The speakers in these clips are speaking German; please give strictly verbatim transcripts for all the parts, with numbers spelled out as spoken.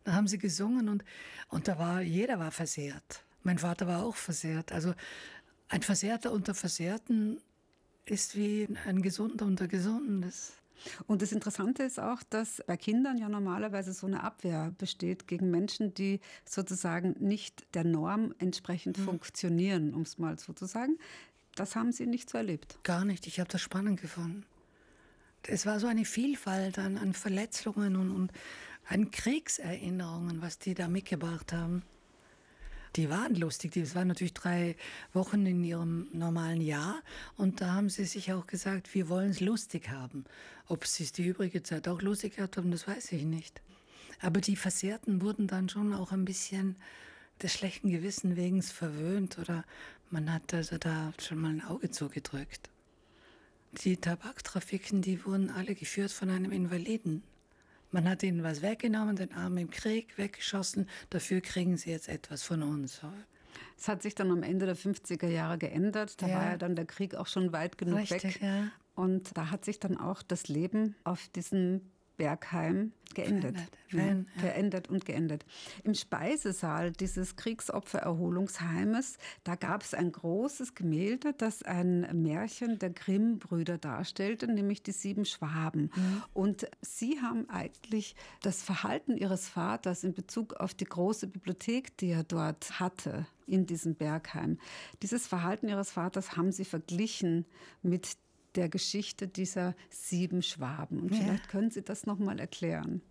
Da haben sie gesungen und, und da war, jeder war versehrt. Mein Vater war auch versehrt. Also ein Versehrter unter Versehrten ist wie ein Gesunder unter Gesunden. Das Und das Interessante ist auch, dass bei Kindern ja normalerweise so eine Abwehr besteht gegen Menschen, die sozusagen nicht der Norm entsprechend hm. funktionieren, um es mal so zu sagen. Das haben Sie nicht so erlebt? Gar nicht. Ich habe das spannend gefunden. Es war so eine Vielfalt an, an Verletzungen und, und an Kriegserinnerungen, was die da mitgebracht haben. Die waren lustig. Das waren natürlich drei Wochen in ihrem normalen Jahr. Und da haben sie sich auch gesagt, wir wollen es lustig haben. Ob sie es die übrige Zeit auch lustig gehabt haben, das weiß ich nicht. Aber die Versehrten wurden dann schon auch ein bisschen des schlechten Gewissen wegen verwöhnt. Oder man hat also da schon mal ein Auge zugedrückt. Die Tabaktrafiken, die wurden alle geführt von einem Invaliden. Man hat ihnen was weggenommen, den Arm im Krieg weggeschossen, dafür kriegen sie jetzt etwas von uns. Es hat sich dann am Ende der fünfziger Jahre geändert, da ja. war ja dann der Krieg auch schon weit genug Richtig, weg. Ja. Und da hat sich dann auch das Leben auf diesem Bergheim geendet. Verändert, verändert, ja. verändert und geendet. Im Speisesaal dieses Kriegsopfererholungsheimes, da gab es ein großes Gemälde, das ein Märchen der Grimm-Brüder darstellte, nämlich die sieben Schwaben. Mhm. Und Sie haben eigentlich das Verhalten Ihres Vaters in Bezug auf die große Bibliothek, die er dort hatte, in diesem Bergheim. Dieses Verhalten Ihres Vaters haben Sie verglichen mit der Geschichte dieser sieben Schwaben. Und vielleicht ja. können Sie das noch mal erklären.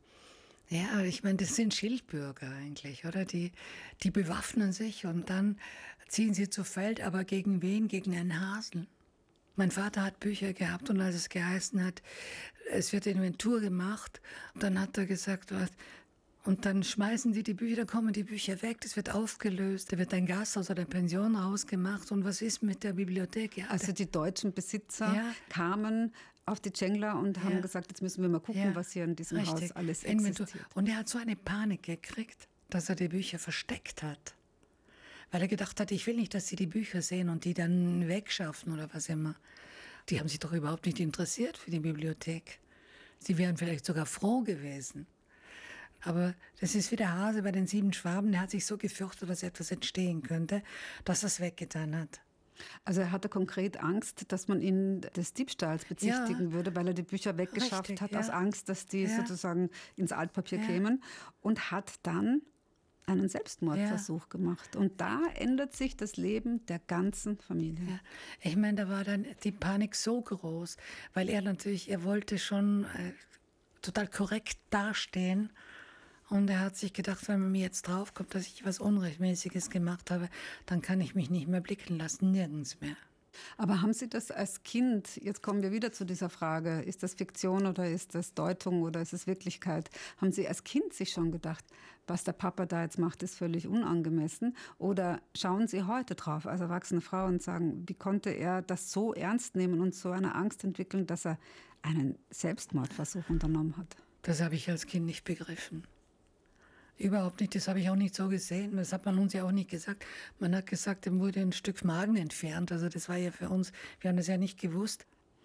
Ja, ich meine, das sind Schildbürger eigentlich, oder? Die, die bewaffnen sich und dann ziehen sie zu Feld, aber gegen wen? Gegen einen Hasen. Mein Vater hat Bücher gehabt und als es geheißen hat, es wird Inventur gemacht, dann hat er gesagt, was... Und dann schmeißen die die Bücher, dann kommen die Bücher weg, das wird aufgelöst, da wird ein Gasthaus oder eine Pension rausgemacht. Und was ist mit der Bibliothek? Ja, also die deutschen Besitzer ja. kamen auf die Cengler und ja. haben gesagt, jetzt müssen wir mal gucken, ja. was hier in diesem Richtig. Haus alles existiert. Und er hat so eine Panik gekriegt, dass er die Bücher versteckt hat. Weil er gedacht hat, ich will nicht, dass sie die Bücher sehen und die dann wegschaffen oder was immer. Die haben sich doch überhaupt nicht interessiert für die Bibliothek. Sie wären vielleicht sogar froh gewesen. Aber das ist wie der Hase bei den sieben Schwaben, der hat sich so gefürchtet, dass etwas entstehen könnte, dass er es weggetan hat. Also er hatte konkret Angst, dass man ihn des Diebstahls bezichtigen ja. würde, weil er die Bücher weggeschafft Richtig, hat, ja. aus Angst, dass die ja. sozusagen ins Altpapier ja. kämen. Und hat dann einen Selbstmordversuch ja. gemacht. Und da ändert sich das Leben der ganzen Familie. Ja. Ich meine, da war dann die Panik so groß, weil er natürlich, er wollte schon äh, total korrekt dastehen. Und er hat sich gedacht, wenn man mir jetzt draufkommt, dass ich was Unrechtmäßiges gemacht habe, dann kann ich mich nicht mehr blicken lassen, nirgends mehr. Aber haben Sie das als Kind, jetzt kommen wir wieder zu dieser Frage, ist das Fiktion oder ist das Deutung oder ist es Wirklichkeit? Haben Sie als Kind sich schon gedacht, was der Papa da jetzt macht, ist völlig unangemessen? Oder schauen Sie heute drauf als erwachsene Frau und sagen, wie konnte er das so ernst nehmen und so eine Angst entwickeln, dass er einen Selbstmordversuch unternommen hat? Das habe ich als Kind nicht begriffen. Überhaupt nicht, das habe ich auch nicht so gesehen. Das hat man uns ja auch nicht gesagt. Man hat gesagt, ihm wurde ein Stück Magen entfernt. Also das war ja für uns, wir haben das ja nicht gewusst.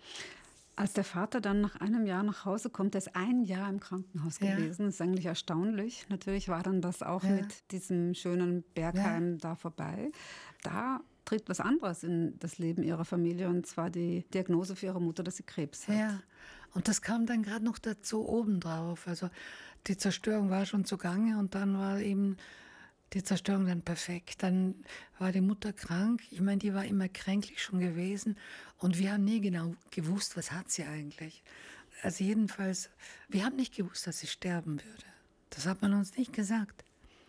Als der Vater dann nach einem Jahr nach Hause kommt, der ist ein Jahr im Krankenhaus ja. gewesen. Das ist eigentlich erstaunlich. Natürlich war dann das auch ja. mit diesem schönen Bergheim ja. da vorbei. Da tritt was anderes in das Leben ihrer Familie, und zwar die Diagnose für ihre Mutter, dass sie Krebs hat. Ja, und das kam dann gerade noch dazu obendrauf. Also die Zerstörung war schon zugange und dann war eben die Zerstörung dann perfekt. Dann war die Mutter krank. Ich meine, die war immer kränklich schon gewesen und wir haben nie genau gewusst, was hat sie eigentlich. Also jedenfalls, wir haben nicht gewusst, dass sie sterben würde. Das hat man uns nicht gesagt.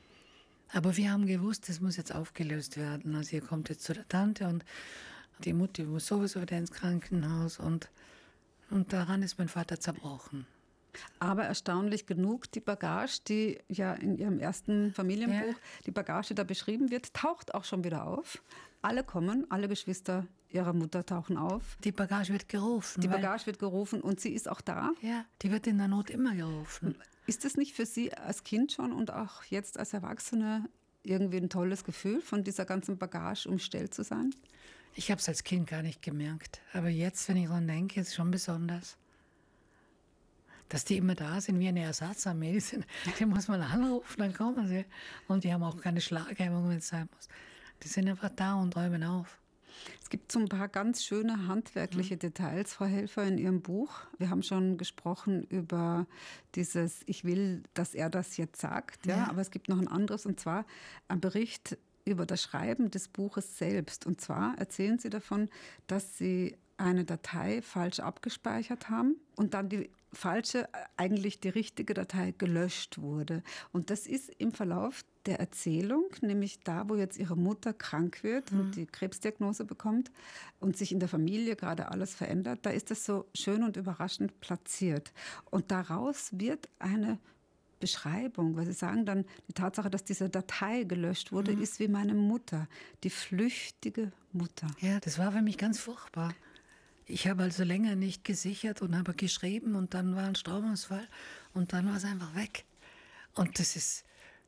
Aber wir haben gewusst, das muss jetzt aufgelöst werden. Also ihr kommt jetzt zu der Tante und die Mutter muss sowieso wieder ins Krankenhaus und, und daran ist mein Vater zerbrochen. Aber erstaunlich genug, die Bagage, die ja in Ihrem ersten Familienbuch, ja. die Bagage da beschrieben wird, taucht auch schon wieder auf. Alle kommen, alle Geschwister ihrer Mutter tauchen auf. Die Bagage wird gerufen. Die Bagage wird gerufen und sie ist auch da. Ja, die wird in der Not immer gerufen. Ist das nicht für Sie als Kind schon und auch jetzt als Erwachsene irgendwie ein tolles Gefühl, von dieser ganzen Bagage umstellt zu sein? Ich habe es als Kind gar nicht gemerkt. Aber jetzt, wenn ich daran denke, ist es schon besonders. dass die immer da sind, wie eine Ersatzarmee. Die, sind, die muss man anrufen, dann kommen sie. Und die haben auch keine Schlaghemmung, wenn es sein muss. Die sind einfach da und räumen auf. Es gibt so ein paar ganz schöne handwerkliche mhm. Details, Frau Helfer, in Ihrem Buch. Wir haben schon gesprochen über dieses, ich will, dass er das jetzt sagt. Ja? Ja. Aber es gibt noch ein anderes, und zwar ein Bericht über das Schreiben des Buches selbst. Und zwar erzählen Sie davon, dass Sie eine Datei falsch abgespeichert haben und dann die falsche, eigentlich die richtige Datei gelöscht wurde. Und das ist im Verlauf der Erzählung, nämlich da, wo jetzt Ihre Mutter krank wird mhm. und die Krebsdiagnose bekommt und sich in der Familie gerade alles verändert, da ist das so schön und überraschend platziert. Und daraus wird eine Beschreibung, weil Sie sagen dann, die Tatsache, dass diese Datei gelöscht wurde, mhm. ist wie meine Mutter, die flüchtige Mutter. Ja, das war für mich ganz furchtbar. Ich habe also länger nicht gesichert und habe geschrieben und dann war ein Stromausfall und dann war es einfach weg. Und das ist,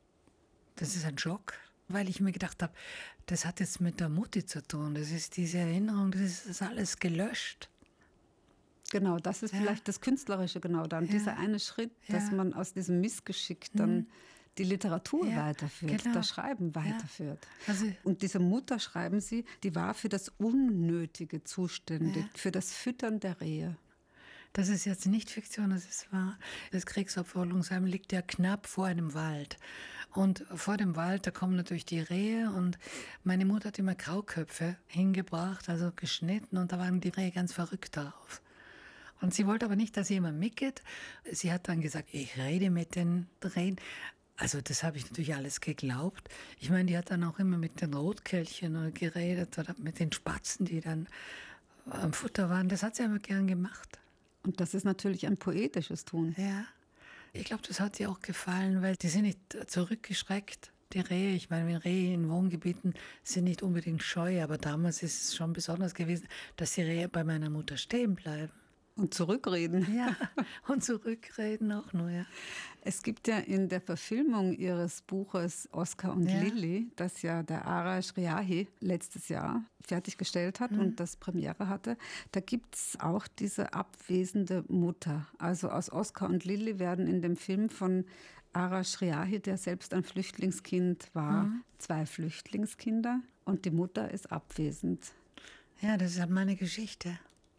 das ist ein Schock, weil ich mir gedacht habe, das hat jetzt mit der Mutti zu tun. Das ist diese Erinnerung, das ist das alles gelöscht. Genau, das ist ja. vielleicht das Künstlerische, genau dann. Ja. Dieser eine Schritt, Ja. dass man aus diesem Missgeschick dann mhm. die Literatur ja, weiterführt, genau. das Schreiben weiterführt. Ja. Also, und diese Mutter, schreiben Sie, die war für das Unnötige zuständig, ja. für das Füttern der Rehe. Das ist jetzt nicht Fiktion, das ist wahr. Das Kriegsopferungsheim liegt ja knapp vor einem Wald. Und vor dem Wald, da kommen natürlich die Rehe und meine Mutter hat immer Grauköpfe hingebracht, also geschnitten und da waren die Rehe ganz verrückt darauf. Und sie wollte aber nicht, dass jemand mitgeht. Sie hat dann gesagt, ich rede mit den Rehen. Also das habe ich natürlich alles geglaubt. Ich meine, die hat dann auch immer mit den Rotkehlchen geredet oder mit den Spatzen, die dann am Futter waren. Das hat sie aber gern gemacht. Und das ist natürlich ein poetisches Tun. Ja, ich glaube, das hat ihr auch gefallen, weil die sind nicht zurückgeschreckt, die Rehe. Ich meine, Rehe in Wohngebieten sind nicht unbedingt scheu, aber damals ist es schon besonders gewesen, dass die Rehe bei meiner Mutter stehen bleiben. Und zurückreden. Ja, und zurückreden auch nur, ja. Es gibt ja in der Verfilmung Ihres Buches Oskar und ja. Lilli, das ja der Arash Riahi letztes Jahr fertiggestellt hat mhm. und das Premiere hatte, da gibt es auch diese abwesende Mutter. Also aus Oskar und Lilli werden in dem Film von Arash Riahi, der selbst ein Flüchtlingskind war, mhm. zwei Flüchtlingskinder und die Mutter ist abwesend. Ja, das ist halt meine Geschichte.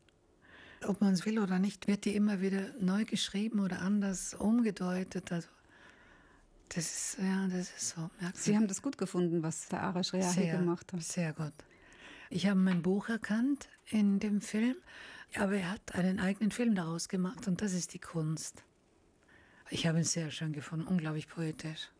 Ob man es will oder nicht, wird die immer wieder neu geschrieben oder anders umgedeutet. Also das ist, ja, das ist so merkwürdig. Sie haben das gut gefunden, was der Arash Riahi gemacht hat? Sehr gut. Ich habe mein Buch erkannt in dem Film, aber er hat einen eigenen Film daraus gemacht und das ist die Kunst. Ich habe ihn sehr schön gefunden, unglaublich poetisch.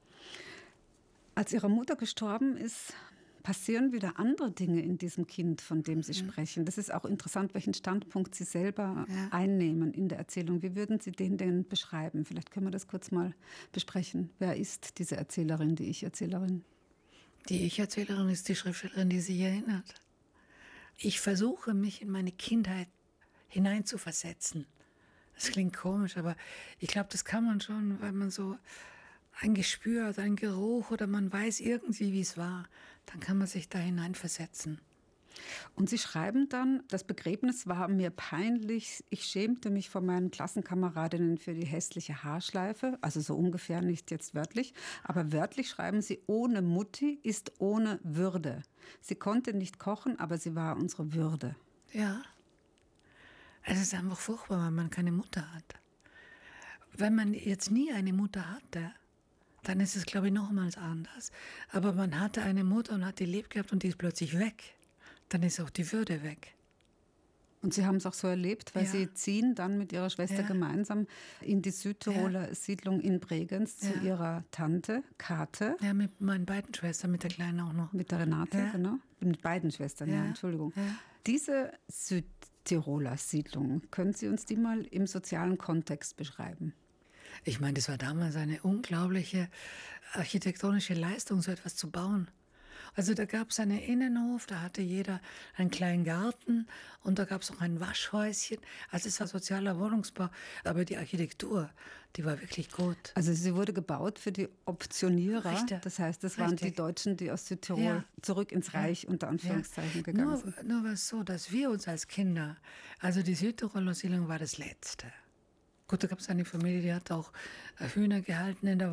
Als Ihre Mutter gestorben ist, passieren wieder andere Dinge in diesem Kind, von dem Sie mhm. sprechen. Das ist auch interessant, welchen Standpunkt Sie selber ja. einnehmen in der Erzählung. Wie würden Sie den denn beschreiben? Vielleicht können wir das kurz mal besprechen. Wer ist diese Erzählerin, die Ich-Erzählerin? Die Ich-Erzählerin ist die Schriftstellerin, die sich erinnert. Ich versuche, mich in meine Kindheit hineinzuversetzen. Das klingt komisch, aber ich glaube, das kann man schon, weil man so ein Gespür hat, einen Geruch oder man weiß irgendwie, wie es war, dann kann man sich da hineinversetzen. Und Sie schreiben dann, das Begräbnis war mir peinlich, ich schämte mich vor meinen Klassenkameradinnen für die hässliche Haarschleife, also so ungefähr, nicht jetzt wörtlich, aber wörtlich schreiben Sie, ohne Mutti ist ohne Würde. Sie konnte nicht kochen, aber sie war unsere Würde. Ja, es ist einfach furchtbar, wenn man keine Mutter hat. Wenn man jetzt nie eine Mutter hatte, dann ist es, glaube ich, nochmals anders. Aber man hatte eine Mutter und hat die lieb gehabt und die ist plötzlich weg. Dann ist auch die Würde weg. Und Sie haben es auch so erlebt, weil ja. Sie ziehen dann mit Ihrer Schwester ja. gemeinsam in die Südtiroler ja. Siedlung in Bregenz zu ja. Ihrer Tante, Kate. Ja, mit meinen beiden Schwestern, mit der Kleinen auch noch. Mit der Renate, ja. genau. Mit beiden Schwestern, ja, ja Entschuldigung. Ja. Diese Südtiroler Siedlung, können Sie uns die mal im sozialen Kontext beschreiben? Ich meine, das war damals eine unglaubliche architektonische Leistung, so etwas zu bauen. Also da gab es einen Innenhof, da hatte jeder einen kleinen Garten und da gab es auch ein Waschhäuschen. Also es war sozialer Wohnungsbau, aber die Architektur, die war wirklich gut. Also sie wurde gebaut für die Optionierer, Richtig. Das heißt, das waren Richtig. die Deutschen, die aus Südtirol ja. zurück ins Reich ja. unter Anführungszeichen ja. gegangen nur, sind. Nur war es so, dass wir uns als Kinder, also die Südtiroler Siedlung war das Letzte. Gut, da gab es eine Familie, die hat auch äh, Hühner gehalten in der